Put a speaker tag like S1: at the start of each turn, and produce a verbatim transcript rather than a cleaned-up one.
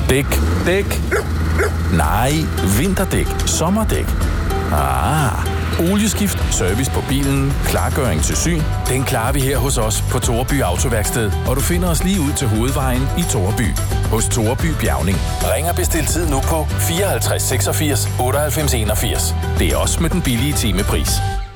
S1: Dæk, dæk. Nej, vinterdæk, sommerdæk. Ah, olieskift, service på bilen, klargøring til syn. Den klarer vi her hos os på Toreby Autoværksted, og du finder os lige ud til hovedvejen i Toreby. Hos Toreby Bjavning. Ring og bestil tid nu på fireoghalvtreds seksogfirs otteoghalvfems enogfirs. Det er også med den billige timepris.